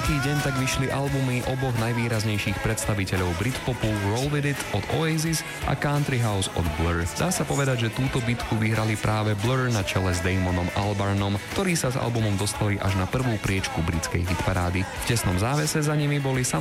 istý deň tak vyšli albumy oboch najvýraznejších predstaviteľov Britpopu Roll With It od Oasis a Country House od Blur. Dá sa povedať, že túto bitku vyhrali práve Blur na čele s Damonom Albarnom, ktorí sa s albumom dostali až na prvú priečku britskej hitparády. V tesnom závese za nimi boli